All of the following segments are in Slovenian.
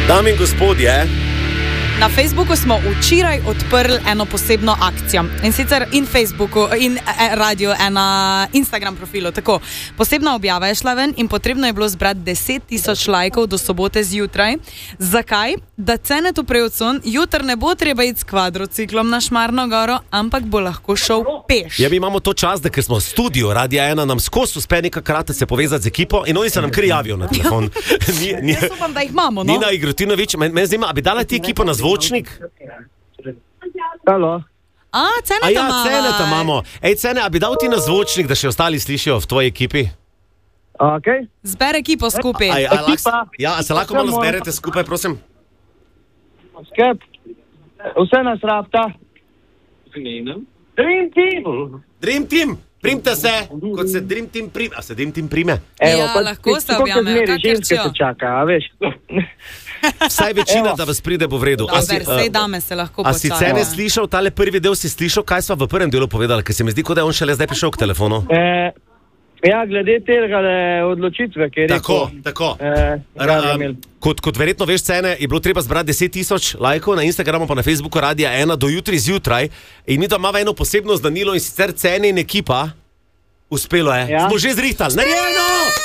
Dame in gospodje, Na Facebooku smo včeraj odprli eno posebno akcijo. In sicer in Facebooku, in radio, na Instagram profilu. Tako, posebna objava je šla ven in potrebno je bilo zbrati 10.000 lajkov do sobote zjutraj. Zakaj? Da Cenetu Prevcun jutr ne bo treba iti s kvadrociklom na Šmarno goro, ampak bo lahko šel peš. Ja, mi imamo to čas, da ker smo v studiu Radia 1, nam skozi uspe nekakrat se povezati z ekipo in oni se nam kar javijo na telefon. Jaz upam, da jih imamo, no? Nina Igrotinović, me zima, a bi dala ti ekipo na zvočnik? Halo. Ceneta imamo. Ej, Cene, a bi dal ti na zvočnik, da še ostali slišijo v tvoji ekipi? Okay. Zber ekipo skupaj. A se lahko malo zberete skupaj, prosim? Skep. Vse nas rabta. Dream Team. Primte se, kot se Dream Team prime. A se Dream Team prime? Lahko se objame, ženske se čaka, a veš. Vsaj večina, da vas pride, bo v redu. Sej dame se lahko počaka. A si Cene slišal, tale prvi del si slišal, kaj sva v prvem delu povedala, ker se mi zdi, kot da je on šele zdaj prišel k telefonu. Ja, glede tega odločitve, ki je rekel. Tako. Kot verjetno veš, Cene, je bilo treba zbrati 10.000 lajkov na Instagramu pa na Facebooku Radia 1 do jutri zjutraj in mi da imamo eno posebno znanilo in sicer Cene in ekipa. Uspelo je. Ja. Smo že zrihtali. Narejeno!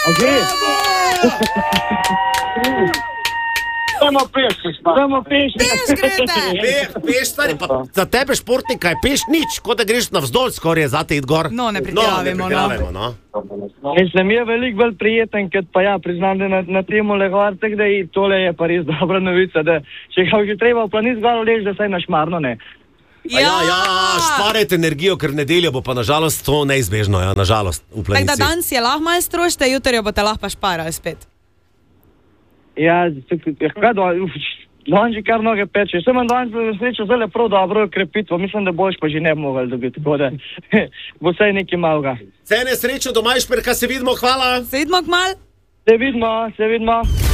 Samo peš. Peš, stari, pa za tebe športnika je peš nič, kot da greš navzdolj skoraj, zate id gor. No, ne pritiravimo, no. Mislim, je veliko bolj prijeten, kot pa ja, priznam, da na temu legovar, tako da tole je pa res dobra novica, da če ga že treba v planis gor lež, da saj na Šmarno ne. Ja, šparajte energijo, ker nedeljo bo pa nažalost to neizbežno, ja, nažalost, v planici. Tako da danes je lahko malo strošite, jutri boste lahko pa šparali spet. Ja, danes že kar noge peče. Sem danes srečo zelo prav dobro krepitvo. Mislim, da boš pa že ne bi mogel dobiti. Tako da bo vsaj nekaj malega. Cene, srečo doma, Šperka, se vidimo, hvala. Se vidimo kmalu. Se vidimo.